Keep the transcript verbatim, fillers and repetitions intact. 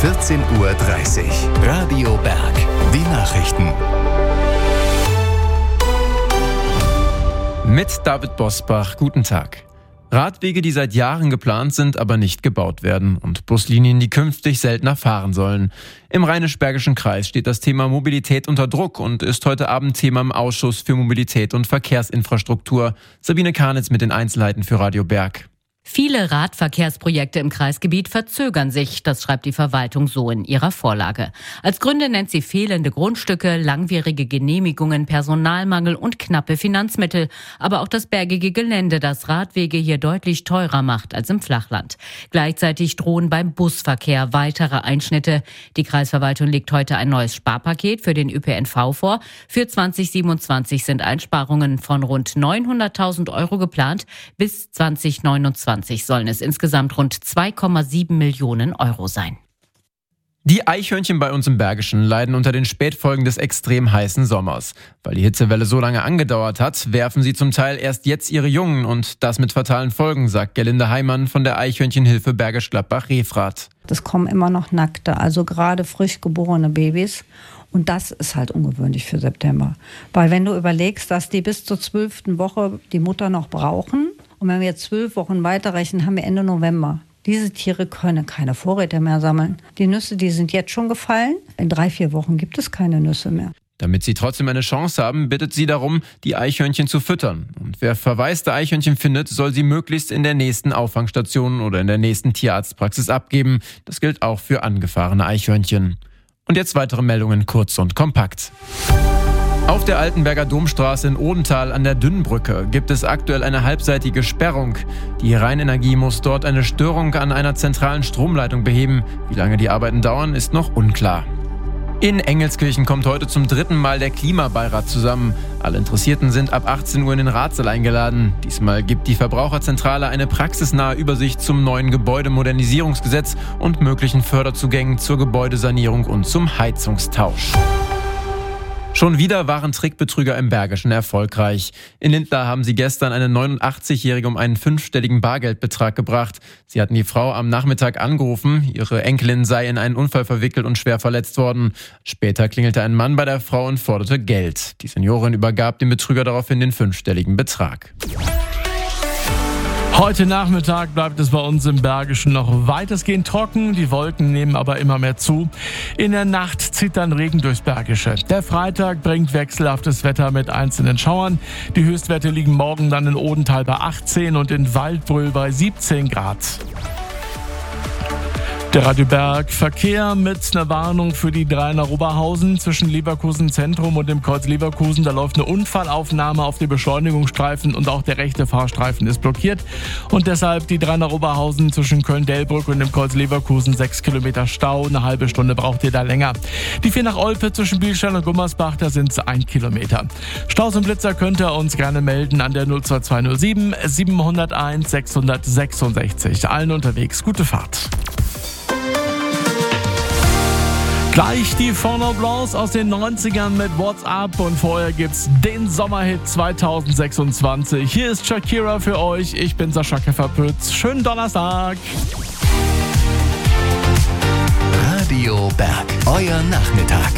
vierzehn Uhr dreißig. Radio Berg. Die Nachrichten. Mit David Bosbach, guten Tag. Radwege, die seit Jahren geplant sind, aber nicht gebaut werden und Buslinien, die künftig seltener fahren sollen. Im Rheinisch-Bergischen Kreis steht das Thema Mobilität unter Druck und ist heute Abend Thema im Ausschuss für Mobilität und Verkehrsinfrastruktur. Sabine Karnitz mit den Einzelheiten für Radio Berg. Viele Radverkehrsprojekte im Kreisgebiet verzögern sich, das schreibt die Verwaltung so in ihrer Vorlage. Als Gründe nennt sie fehlende Grundstücke, langwierige Genehmigungen, Personalmangel und knappe Finanzmittel. Aber auch das bergige Gelände, das Radwege hier deutlich teurer macht als im Flachland. Gleichzeitig drohen beim Busverkehr weitere Einschnitte. Die Kreisverwaltung legt heute ein neues Sparpaket für den Ö P N V vor. Für zwanzig siebenundzwanzig sind Einsparungen von rund neunhunderttausend Euro geplant. Bis zwanzig neunundzwanzig sollen es insgesamt rund zwei Komma sieben Millionen Euro sein. Die Eichhörnchen bei uns im Bergischen leiden unter den Spätfolgen des extrem heißen Sommers. Weil die Hitzewelle so lange angedauert hat, werfen sie zum Teil erst jetzt ihre Jungen und das mit fatalen Folgen, sagt Gerlinde Heimann von der Eichhörnchenhilfe Bergisch Gladbach-Refrath. Es kommen immer noch Nackte, also gerade frisch geborene Babys. Und das ist halt ungewöhnlich für September. Weil wenn du überlegst, dass die bis zur zwölften Woche die Mutter noch brauchen, und wenn wir jetzt zwölf Wochen weiterrechnen, haben wir Ende November. Diese Tiere können keine Vorräte mehr sammeln. Die Nüsse, die sind jetzt schon gefallen. In drei, vier Wochen gibt es keine Nüsse mehr. Damit sie trotzdem eine Chance haben, bittet sie darum, die Eichhörnchen zu füttern. Und wer verwaiste Eichhörnchen findet, soll sie möglichst in der nächsten Auffangstation oder in der nächsten Tierarztpraxis abgeben. Das gilt auch für angefahrene Eichhörnchen. Und jetzt weitere Meldungen kurz und kompakt. Auf der Altenberger Domstraße in Odenthal an der Dünnbrücke gibt es aktuell eine halbseitige Sperrung. Die Rheinenergie muss dort eine Störung an einer zentralen Stromleitung beheben. Wie lange die Arbeiten dauern, ist noch unklar. In Engelskirchen kommt heute zum dritten Mal der Klimabeirat zusammen. Alle Interessierten sind ab achtzehn Uhr in den Ratssaal eingeladen. Diesmal gibt die Verbraucherzentrale eine praxisnahe Übersicht zum neuen Gebäudemodernisierungsgesetz und möglichen Förderzugängen zur Gebäudesanierung und zum Heizungstausch. Schon wieder waren Trickbetrüger im Bergischen erfolgreich. In Lindlar haben sie gestern eine neunundachtzigjährige um einen fünfstelligen Bargeldbetrag gebracht. Sie hatten die Frau am Nachmittag angerufen. Ihre Enkelin sei in einen Unfall verwickelt und schwer verletzt worden. Später klingelte ein Mann bei der Frau und forderte Geld. Die Seniorin übergab dem Betrüger daraufhin den fünfstelligen Betrag. Heute Nachmittag bleibt es bei uns im Bergischen noch weitestgehend trocken. Die Wolken nehmen aber immer mehr zu. In der Nacht zieht dann Regen durchs Bergische. Der Freitag bringt wechselhaftes Wetter mit einzelnen Schauern. Die Höchstwerte liegen morgen dann in Odenthal bei achtzehn und in Waldbröl bei siebzehn Grad. Der Radio Berg Verkehr mit einer Warnung für die drei nach Oberhausen zwischen Leverkusen Zentrum und dem Kreuz Leverkusen. Da läuft eine Unfallaufnahme auf die Beschleunigungsstreifen und auch der rechte Fahrstreifen ist blockiert. Und deshalb die drei nach Oberhausen zwischen Köln-Delbrück und dem Kreuz Leverkusen sechs Kilometer Stau. Eine halbe Stunde braucht ihr da länger. Die vier nach Olpe zwischen Bielstein und Gummersbach, da sind es ein Kilometer. Staus und Blitzer könnt ihr uns gerne melden an der null zwei zwei null sieben sieben null eins sechs sechs sechs. Allen unterwegs gute Fahrt. Gleich die Fono Blancs aus den neunzigern mit What's Up und vorher gibt's den Sommerhit zwanzig sechsundzwanzig. Hier ist Shakira für euch. Ich bin Sascha Kefferpütz. Schönen Donnerstag. Radio Berg, euer Nachmittag.